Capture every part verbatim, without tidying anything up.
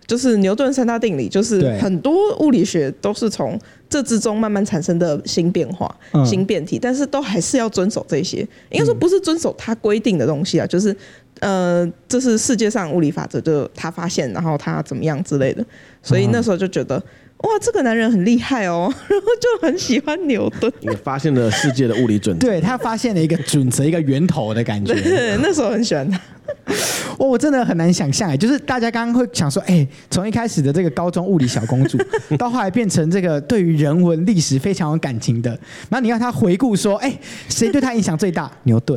就是牛顿三大定理，就是很多物理学都是从这之中慢慢产生的新变化、嗯、新变体，但是都还是要遵守这些。应该说不是遵守它规定的东西啊，就是呃，这是世界上物理法则，就他发现，然后他怎么样之类的。所以那时候就觉得。哇，这个男人很厉害哦，然后就很喜欢牛顿。 也发现了世界的物理准则， 对，他发现了一个准则，一个源头的感觉。 对，那时候很喜欢他。 我我真的很难想象哎，就是大家刚刚会想说，哎，从一开始的这个高中物理小公主，到后来变成这个对于人文历史非常有感情的，然后你让他回顾说，哎，谁对他影响最大？牛顿。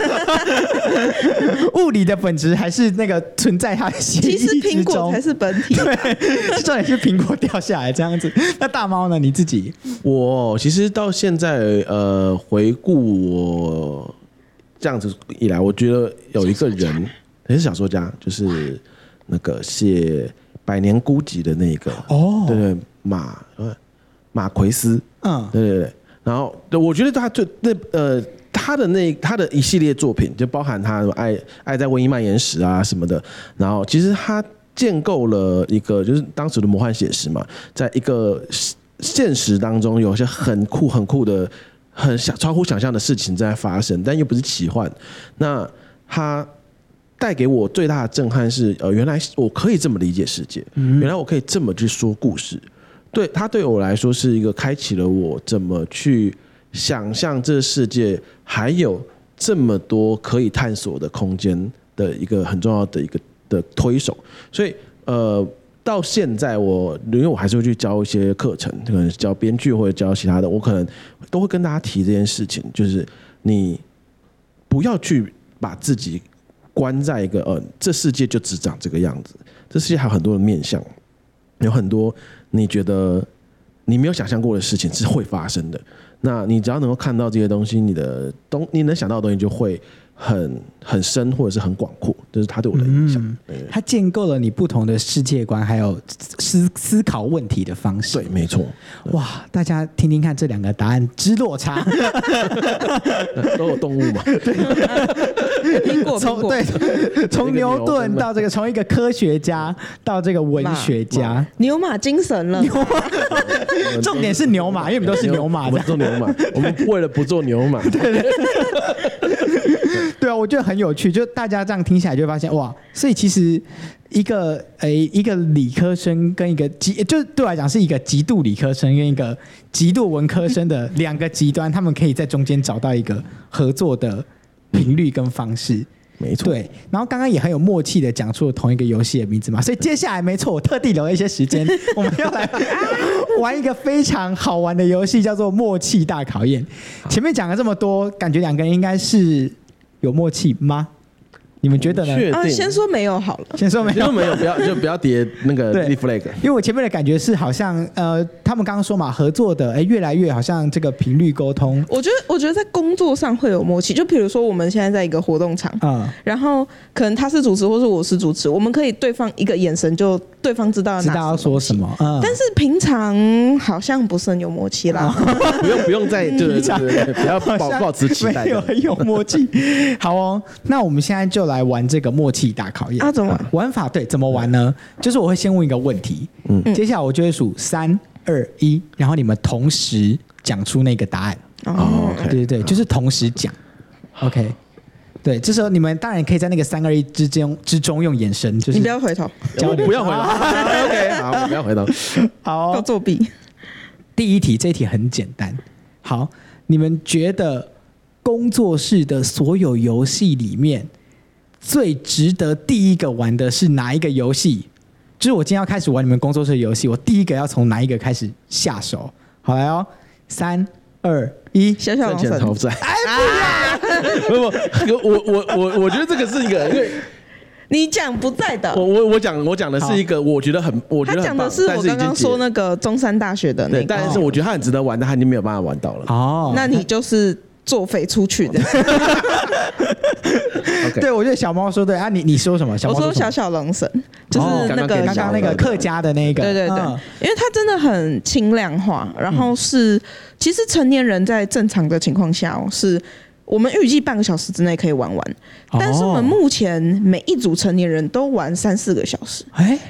物理的本质还是那个存在他的协议之中， 其实苹果才是本体。 对，重点是苹果掉下来这样子。那大猫呢？你自己？ 我其实到现在呃，回顾我这样子以来，我觉得有一个人也是小说家，就是那个写《百年孤寂》的那个哦，对对，马马奎斯，嗯，对对对。然后我觉得他最那呃。他的那他的一系列作品，就包含他爱爱在瘟疫蔓延时啊什么的，然后其实他建构了一个就是当时的魔幻写实嘛，在一个现实当中有一些很酷很酷的、很超乎想象的事情在发生，但又不是奇幻。那他带给我最大的震撼是，呃，原来我可以这么理解世界，嗯、原来我可以这么去说故事。对他对我来说是一个开启了我怎么去。想象这世界还有这么多可以探索的空间的一个很重要的一个的推手，所以呃，到现在我因为我还是会去教一些课程，可能教编剧或者教其他的，我可能都会跟大家提这件事情，就是你不要去把自己关在一个呃，这世界就只长这个样子，这世界还有很多的面向，有很多你觉得你没有想象过的事情是会发生的。那你只要能够看到这些东西，你的东你能想到的东西就会很很深或者是很广阔，这是他对我的影响。嗯、对， 他建构了你不同的世界观，还有思思考问题的方式。 对，没错。 哇，大家听听看这两个答案之落差， 都有动物嘛？ 苹果， 从对，从牛顿到这个，从一个科学家到这个文学家， 牛马精神了。 重点是牛马，因为我们都是牛马的， 我们做牛马，我们为了不做牛马。对对。 对啊，我觉得很有趣，就大家这样听起来就会发现哇，所以其实一个诶一个理科生跟一个极，就对我来讲是一个极度理科生跟一个极度文科生的两个极端，他们可以在中间找到一个合作的频率跟方式。 没错， 对，然后刚刚也很有默契的讲出了同一个游戏的名字嘛，所以接下来没错，我特地留了一些时间，我们要来玩一个非常好玩的游戏，叫做默契大考验。前面讲了这么多，感觉两个人应该是有默契吗？你们觉得呢？ 啊，先说没有好了， 先说没有， 先说没有，不要就不要叠那个 flag。 因为我前面的感觉是好像呃，他们刚刚说嘛，合作的哎越来越好像这个频率沟通。 我觉得我觉得在工作上会有默契，就比如说我们现在在一个活动场，嗯，然后可能他是主持或是我是主持，我们可以对方一个眼神就对方知道知道要说什么， 嗯，但是平常好像不是很有默契啦， 不用不用再就是不要抱抱持期待， 没有很有默契。好哦，那我们现在就来玩这个默契大考验啊！怎么玩？ 玩法对，怎么玩呢？就是我会先问一个问题，嗯，接下来我就会数三二一，然后你们同时讲出那个答案。 哦， 对对对，就是同时讲。OK， 对，这时候你们当然可以在那个三二一之间之中用眼神，就是你不要回头， 不要回头。OK， 好，不要回头。 好， 要作弊。 第一题，这一题很简单。好，你们觉得工作室的所有游戏里面，最值得第一个玩的是哪一个游戏？就是我今天要开始玩你们工作室的游戏，我第一个要从哪一个开始下手？好来哦，三二一， 小小龙神。 超载。 哎， 不要！不，我我我我觉得这个是一个，因为你讲不在的。 我我我讲我讲的是一个，我觉得很，我觉得很棒。 他讲的是我刚刚说那个中山大学的那个， 但是我觉得他很值得玩，但他已经没有办法玩到了。 哦， 那你就是作废出去的。 Okay. 对，我觉得小猫说对啊，你你说什么？小猫说我说小小龙神，就是那个刚刚那个客家的那个， 对对对，嗯、因为它真的很轻量化，然后是、嗯、其实成年人在正常的情况下哦，是我们预计半个小时之内可以玩完，但是我们目前每一组成年人都玩三四个小时。 哎。